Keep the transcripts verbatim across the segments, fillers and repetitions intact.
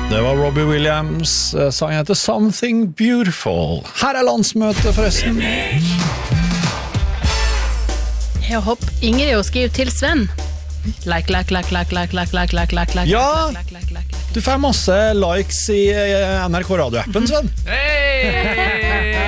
Det var Robbie Williams, sangen heter Something Beautiful. Her er landsmøtet forresten. Jeg håper Ingrid og skriver til Sven. Like, like, like, like, like, like, like, like, like, like, Ja, like, like, like, like. Du får masse likes i N R K radioappen, Sven. Hei!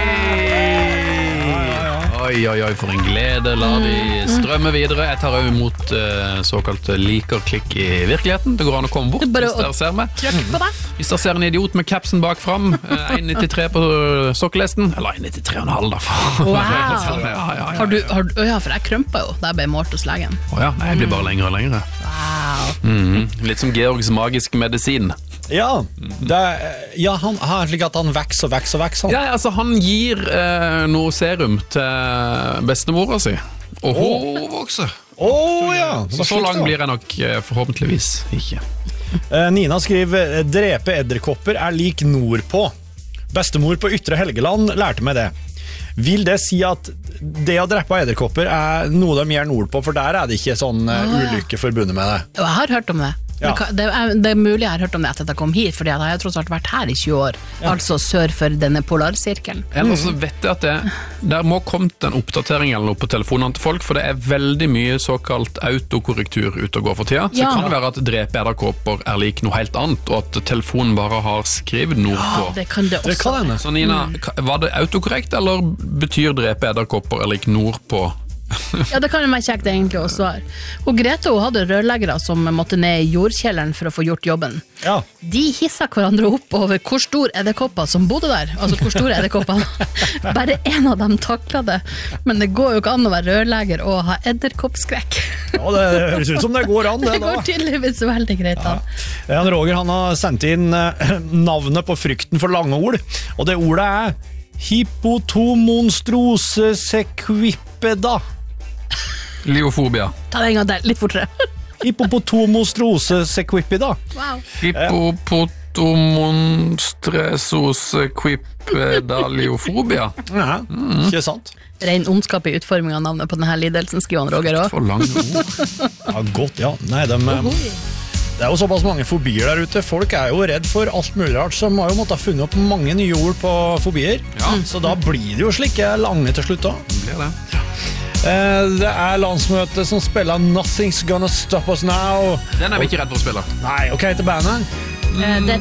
Oi, oi, oi, for en glede. La de strømme videre. Jeg tar jo imot uh, såkalt liker-klikk i virkeligheten. Det går an å komme bort hvis dere ser meg. Hvis dere ser en idiot med capsen bak fram, uh, en komma nittitre på sokkelesten, eller en komma nittitre komma fem da. Wow. Ja, ja, ja, har du, har, ja, for jeg krømpa jo da jeg ble målt hos legen. Åja, nei, jeg blir bare lengre og lengre. Wow. Mm, litt som Georgs magisk medisin. Ja, det, ja han har slik at han vekser og vekser og vekser. Ja, altså han gir eh, noe serum til bestemora si, og hun oh. vokser. Åh, oh, ja. Så, så lang blir jeg nok eh, forhåpentligvis ikke. Eh, Nina skriver, drepe edderkopper er lik nordpå. Bestemor på Ytre Helgeland lærte meg det. Vil det si at det å drepe edderkopper er noe de gjør nordpå, for der er det ikke sånn uh, ulykke forbundet med det? Jeg har hørt om det. Ja. Det, er, det er mulig jeg har hørt om det etter at jeg kom hit, fordi jeg har tross alt vært her i tjue år, ja. Altså sør for denne polarsirkelen. Ellers så vet jeg at det, der må kommet en oppdatering eller noe på telefonene til folk, for det er veldig mye såkalt autokorrektur ute og går for tida. Så ja. Kan det være at drepe edderkopper er lik noe helt annet, og at telefonen bare har skrevet noe ja, på. Det kan det også. Det kan hende. Så Nina, var det autokorrekt, eller betyr drepe edderkopper er lik nordpå? Ja, det kan jo være kjekt egentlig å svare. Og Grete hun hadde rørleggere som måtte ned i jordkjelleren for å få gjort jobben. Ja. De hisset hverandre opp over hvor stor edderkopper som bodde der. Altså hvor store edderkopper. Bare en av dem taklet det. Men det går jo ikke an å være rørlegger og ha edderkoppskrekk. Ja, det høres ut som det går an det, det går tydeligvis veldig greit an. Ja. Roger han har sendt inn navnet på frykten for lange ord, og det ordet er Hippotomonstrose sequipeda. Liofobia. Ta det en gang der, litt fortere. Hippopotomonstrose sequipeda. Wow. Hippopotomonstrose sequipeda liofobia. Ja, mm. Ikke sant? Ren ondskap i utforming av navnet på denne lidelsen, skriver han Roger også. For lange ord. Ja, godt, ja. Nei, de, det er jo såpass mange fobier der ute. Folk er jo redd for alt mulig rart, så de har jo måttet ha funnet opp mange nye ord på fobier. Ja. Så da blir det jo slike lange til slutt da. Det blir det. Det er landsmøtet som spiller Nothing's Gonna Stop Us Now. Den er vi ikke redd for å spille. Nei, ok, til bandet. Mm. Det